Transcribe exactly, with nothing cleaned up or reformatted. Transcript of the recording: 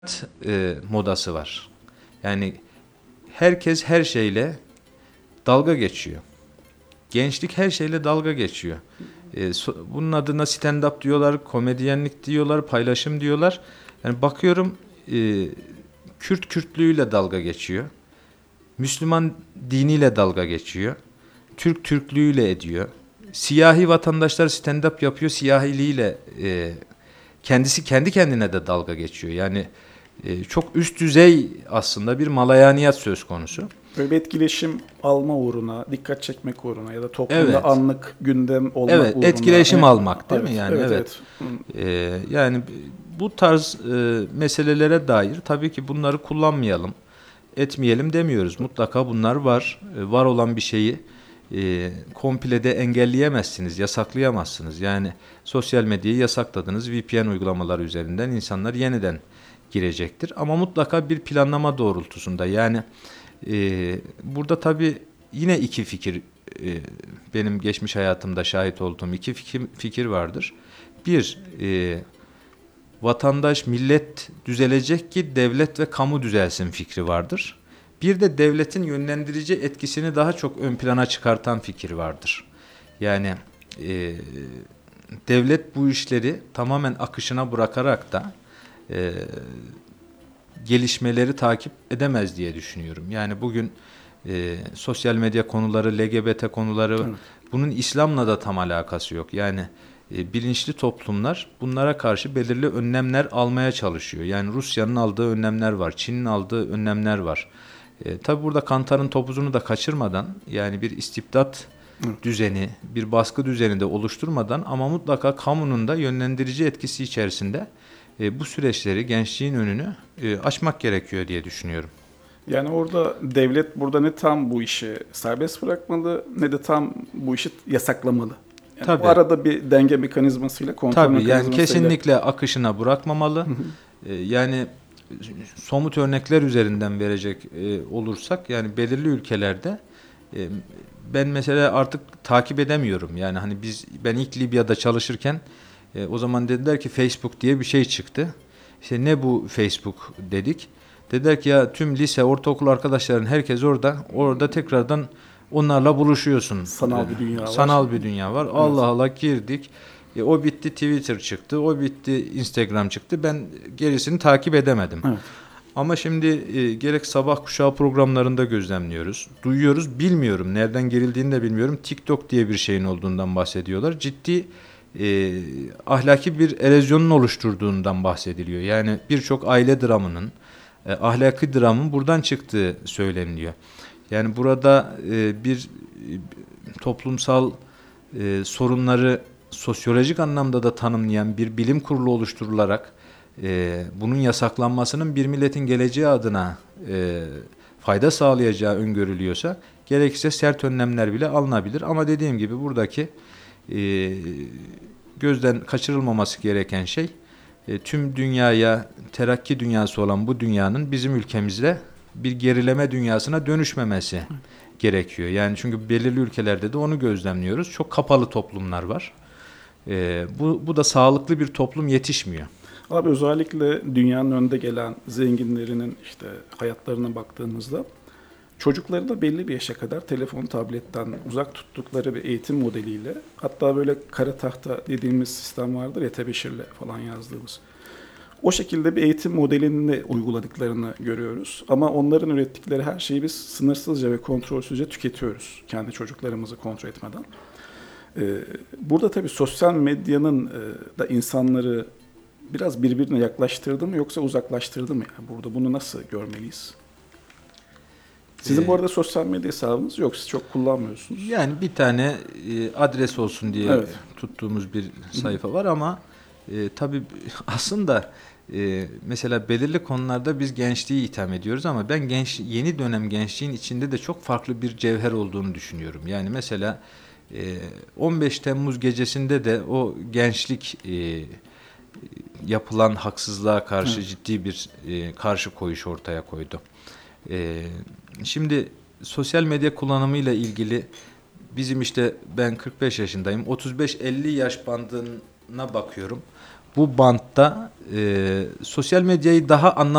e, modası var. Yani herkes her şeyle dalga geçiyor. Gençlik her şeyle dalga geçiyor. E, so, bunun adına stand-up diyorlar, komedyenlik diyorlar, paylaşım diyorlar. Yani bakıyorum e, Kürt Kürtlüğüyle dalga geçiyor. Müslüman diniyle dalga geçiyor. Türk Türklüğüyle ediyor. Siyahi vatandaşlar stand-up yapıyor, siyahiliğiyle e, kendisi kendi kendine de dalga geçiyor. Yani e, çok üst düzey aslında bir malayaniyat söz konusu. Böyle bir etkileşim alma uğruna, dikkat çekmek uğruna ya da toplumda Evet. anlık gündem olmak Evet, uğruna. etkileşim Evet, almak değil evet, mi? Yani evet, evet. evet. Ee, yani bu tarz e, meselelere dair tabii ki bunları kullanmayalım, etmeyelim demiyoruz. Mutlaka bunlar var. E, var olan bir şeyi e, komple de engelleyemezsiniz, yasaklayamazsınız. Yani sosyal medyayı yasakladınız, V P N uygulamaları üzerinden insanlar yeniden girecektir. Ama mutlaka bir planlama doğrultusunda. Yani e, burada tabii yine iki fikir, e, benim geçmiş hayatımda şahit olduğum iki fikir, fikir vardır. Bir, e, vatandaş, millet düzelecek ki devlet ve kamu düzelsin fikri vardır. Bir de devletin yönlendirici etkisini daha çok ön plana çıkartan fikir vardır. Yani e, devlet bu işleri tamamen akışına bırakarak da e, gelişmeleri takip edemez diye düşünüyorum. Yani bugün e, sosyal medya konuları, L G B T konuları, evet, bunun İslam'la da tam alakası yok. Yani e, bilinçli toplumlar bunlara karşı belirli önlemler almaya çalışıyor. Yani Rusya'nın aldığı önlemler var, Çin'in aldığı önlemler var. E, tabi burada kantarın topuzunu da kaçırmadan, yani bir istibdat evet. düzeni, bir baskı düzeni de oluşturmadan ama mutlaka kamunun da yönlendirici etkisi içerisinde e, bu süreçleri, gençliğin önünü e, açmak gerekiyor diye düşünüyorum. Yani orada devlet burada ne tam bu işi serbest bırakmalı ne de tam bu işi yasaklamalı. Yani Tabii. bu arada bir denge mekanizmasıyla, kontrol Tabii, mekanizmasıyla. yani kesinlikle akışına bırakmamalı. e, yani somut örnekler üzerinden verecek e, olursak, yani belirli ülkelerde e, ben mesela artık takip edemiyorum. Yani hani biz ben ilk Libya'da çalışırken e, o zaman dediler ki Facebook diye bir şey çıktı. İşte ne bu Facebook dedik. Dediler ki ya tüm lise, ortaokul arkadaşların herkes orada. Orada tekrardan onlarla buluşuyorsun. Sanal bir dünya var. Sanal bir dünya var. Evet. Allah Allah girdik. E, o bitti, Twitter çıktı. O bitti, Instagram çıktı. Ben gerisini takip edemedim. Evet. Ama şimdi e, gerek sabah kuşağı programlarında gözlemliyoruz. Duyuyoruz. Bilmiyorum. Nereden girildiğini de bilmiyorum. TikTok diye bir şeyin olduğundan bahsediyorlar. Ciddi e, ahlaki bir erozyonun oluşturduğundan bahsediliyor. Yani birçok aile dramının, e, ahlaki dramın buradan çıktığı söyleniliyor. Yani burada e, bir e, toplumsal e, sorunları sosyolojik anlamda da tanımlayan bir bilim kurulu oluşturularak e, bunun yasaklanmasının bir milletin geleceği adına e, fayda sağlayacağı öngörülüyorsa gerekirse sert önlemler bile alınabilir. Ama dediğim gibi buradaki e, gözden kaçırılmaması gereken şey e, tüm dünyaya terakki dünyası olan bu dünyanın bizim ülkemizde bir gerileme dünyasına dönüşmemesi Hı. gerekiyor. Yani çünkü belirli ülkelerde de onu gözlemliyoruz. Çok kapalı toplumlar var. E, bu, bu da sağlıklı bir toplum yetişmiyor. Abi özellikle dünyanın önde gelen zenginlerinin işte hayatlarına baktığımızda çocukları da belli bir yaşa kadar telefon, tabletten uzak tuttukları bir eğitim modeliyle, hatta böyle kara tahta dediğimiz sistem vardır ya, tebeşirle falan yazdığımız. O şekilde bir eğitim modelini uyguladıklarını görüyoruz. Ama onların ürettikleri her şeyi biz sınırsızca ve kontrolsüzce tüketiyoruz. Kendi çocuklarımızı kontrol etmeden. Burada tabii sosyal medyanın da insanları biraz birbirine yaklaştırdı mı yoksa uzaklaştırdı mı? Yani burada bunu nasıl görmeliyiz? Sizin ee, bu arada sosyal medya hesabınız yok, siz çok kullanmıyorsunuz. Yani bir tane e, adres olsun diye evet. tuttuğumuz bir sayfa var ama e, tabii aslında e, mesela belirli konularda biz gençliği itham ediyoruz ama ben genç yeni dönem gençliğin içinde de çok farklı bir cevher olduğunu düşünüyorum. Yani mesela e, on beş Temmuz gecesinde de o gençlik e, yapılan haksızlığa karşı evet. ciddi bir e, karşı koyuş ortaya koydu. E, şimdi sosyal medya kullanımıyla ilgili bizim işte ben kırk beş yaşındayım. otuz beş elli yaş bandına bakıyorum. bu bantta e, sosyal medyayı daha anlamlı